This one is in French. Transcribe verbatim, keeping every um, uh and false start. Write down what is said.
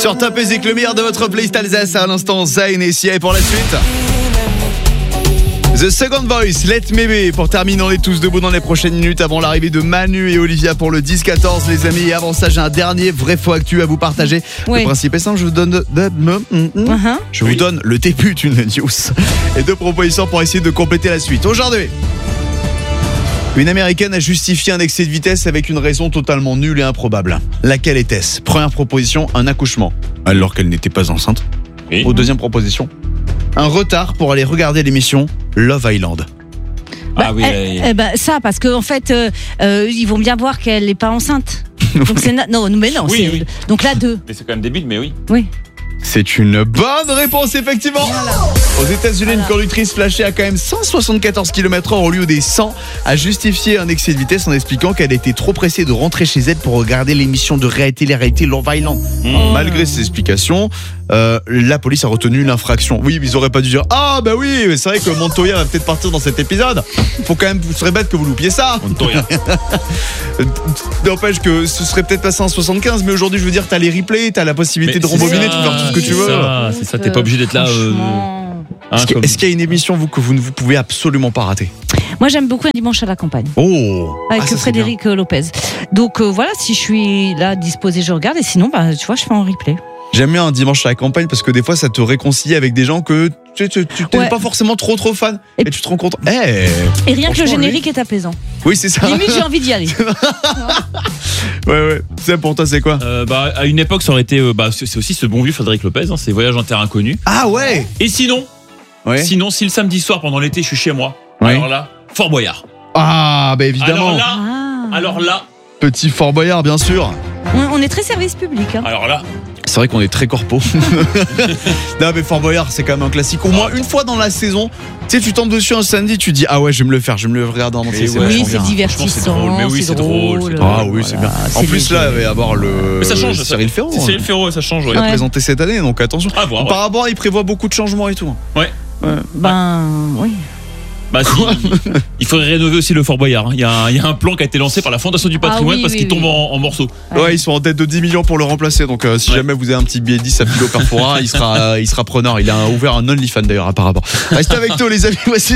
Sur Top Music, le meilleur de votre playlist Alsace à l'instant, Zayn et Sia. Et pour la suite, The Second Voice, Let Me Be. Pour terminer, on est tous debout dans les prochaines minutes avant l'arrivée de Manu et Olivia pour le dix quatorze, les amis. Et avant ça, j'ai un dernier vrai faux actu à vous partager. Oui. Le principe est simple, je vous donne de... uh-huh. je vous oui. donne le début d'une news et deux propositions pour essayer de compléter la suite. Aujourd'hui, une Américaine a justifié un excès de vitesse avec une raison totalement nulle et improbable. Laquelle était-ce? Première proposition, un accouchement, alors qu'elle n'était pas enceinte. Oui. Ou deuxième proposition, un retard pour aller regarder l'émission Love Island. Bah, ah oui, elle, oui. Euh, bah, ça, parce qu'en fait, euh, euh, ils vont bien voir qu'elle n'est pas enceinte. Donc c'est na- non, mais non. Oui, c'est... oui. Donc là, deux. Mais c'est quand même débile, mais oui. Oui. C'est une bonne réponse, effectivement. Voilà. Aux États-Unis, voilà. Une conductrice flashée à quand même cent soixante-quatorze kilomètres heure au lieu des cent a justifié un excès de vitesse en expliquant qu'elle était trop pressée de rentrer chez elle pour regarder l'émission de réalité Love Island. Mmh. Malgré ces explications, euh, la police a retenu l'infraction. Oui, ils auraient pas dû dire ah bah oui, mais c'est vrai que Montoya va peut-être partir dans cet épisode. Faut quand même, vous serez bête que vous loupiez ça. Montoya. N'empêche que ce serait peut-être passé en soixante-quinze, mais aujourd'hui, je veux dire, t'as les replays, t'as la possibilité mais de rembobiner, tu peux faire tout ce que tu veux. Ça, c'est ça, t'es pas obligé d'être là. Euh... Hein, est-ce, qu'il, comme... est-ce qu'il y a une émission vous, que vous ne vous pouvez absolument pas rater? Moi, j'aime beaucoup Un dimanche à la campagne. Oh, avec ah, ça, Frédéric Lopez. Donc euh, voilà, si je suis là disposée, je regarde, et sinon, bah, tu vois, je fais en replay. J'aime bien Un dimanche à la campagne parce que des fois, ça te réconcilie avec des gens que tu tu, tu t'es ouais. pas forcément trop trop fan. Et, et tu te rends compte. Hey, et rien que le générique lui... est apaisant. Oui, c'est ça. Limite, j'ai envie d'y aller. Ouais, ouais. C'est pour toi, c'est quoi? euh, bah, à une époque, ça aurait été. Euh, bah, c'est aussi ce bon vieux Frédéric Lopez. Hein, c'est Voyage en terre inconnue. Ah ouais. Et sinon, ouais. sinon, si le samedi soir pendant l'été, je suis chez moi, ouais. alors là, Fort Boyard. Ah, bah évidemment. Alors là, ah. alors là. Petit Fort Boyard, bien sûr. On, on est très service public. Hein. Alors là. C'est vrai qu'on est très corpo. Non mais Fort Boyard, c'est quand même un classique. Au moins une fois dans la saison, tu sais, tu tombes dessus un samedi, tu dis ah ouais, je vais me le faire, je vais me le regarder en entier. Ouais, oui, c'est bien. Divertissant. C'est drôle. Mais oui, c'est, c'est drôle. drôle. Ah oui, voilà, c'est bien. En plus là, il va y avoir le. Mais ça change. Cyril Ferraud. C'est Cyril Ferraud, ça change. Il a présenté cette année, donc attention. Ah, bon, ouais. Apparemment, il prévoit beaucoup de changements et tout. Ouais. ouais. Ben oui. Bah si, il, il faudrait rénover aussi le Fort Boyard. Il y, a, il y a un plan qui a été lancé par la Fondation du Patrimoine ah oui, parce oui, qu'il oui. tombe en, en morceaux. Ouais. ouais, ils sont en tête de dix millions pour le remplacer. Donc euh, si ouais. jamais vous avez un petit billet dix à Philo Perfora, il sera, il sera preneur. Il a ouvert un OnlyFans d'ailleurs apparemment. Restez avec nous les amis. Voici